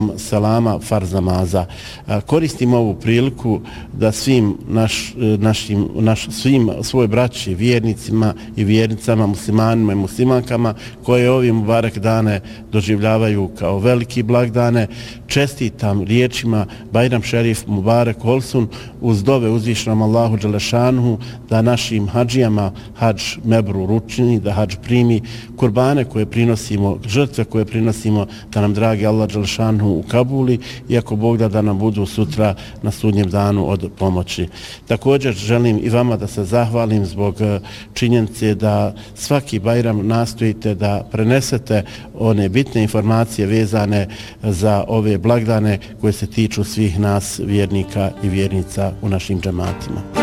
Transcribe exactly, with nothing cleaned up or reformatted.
salama farz namaza. Koristim ovu priliku da svim naš, našim, naš, svim svoj braći, vjernicima i vjernicama, muslimanima i muslimankama koje ovi Mubarek dane doživljavaju kao veliki blagdane, čestitam riječima Bajram Šerif Mubarek Olsun uz dove uzvišenom Allahu Đelešanuhu da našim hadžijama hadž mebru ručini, da hadž primi kurbane koje prinosimo, žrtve koje prinosimo, da nam dragi Allah Đelešanuhu u Kabuli i ako Bog da da nam budu sutra na sudnjem danu od pomoći. Također želim i vama da se zahvalim zbog činjenice da svaki Bajram nastojite da prenesete one bitne informacije vezane za ove blagdane koje se tiču svih nas vjernika i vjernica u našim džematima.